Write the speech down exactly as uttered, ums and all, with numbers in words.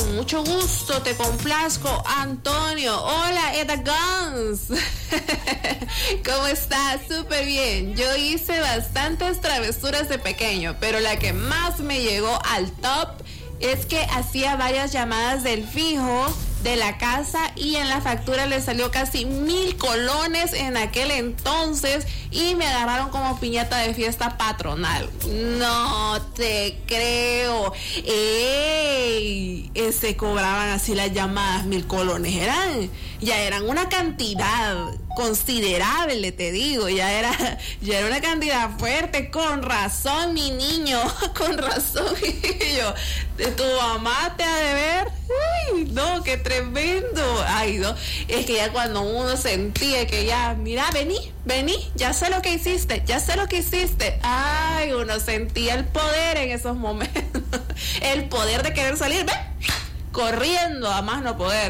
con mucho gusto, te complazco, Antonio. Hola, Eda Guns. ¿Cómo estás? Súper bien. Yo hice bastantes travesuras de pequeño, pero la que más me llegó al top es que hacía varias llamadas del fijo de la casa y en la factura le salió casi mil colones en aquel entonces y me agarraron como piñata de fiesta patronal. No te creo. ¡Ey! Se cobraban así las llamadas, mil colones. Eran, ya eran una cantidad considerable, te digo, ya era, ya era una cantidad fuerte. Con razón, mi niño, con razón, mi niño. De tu mamá te ha de ver. Ay, no, qué tremendo. Ay, no, es que ya cuando uno sentía que ya, mira, vení, vení, ya sé lo que hiciste, ya sé lo que hiciste. Ay, uno sentía el poder en esos momentos, el poder de querer salir, ven, corriendo a más no poder.